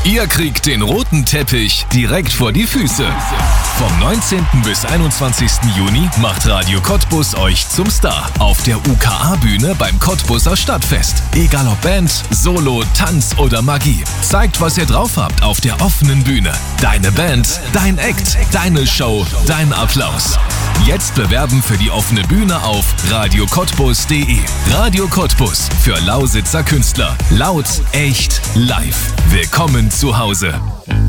Ihr kriegt den roten Teppich direkt vor die Füße. Vom 19. bis 21. Juni macht Radio Cottbus euch zum Star auf der UKA-Bühne beim Cottbuser Stadtfest. Egal ob Band, Solo, Tanz oder Magie. Zeigt, was ihr drauf habt auf der offenen Bühne. Deine Band, dein Act, deine Show, dein Applaus. Jetzt bewerben für die offene Bühne auf radiocottbus.de. Radio Cottbus für Lausitzer Künstler. Laut, echt, live. Willkommen zu Hause.